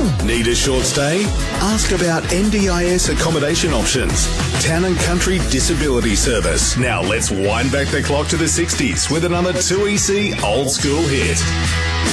Need a short stay? Ask about NDIS accommodation options. Town and Country Disability Service. Now let's wind back the clock to the 60s with another 2EC old school hit.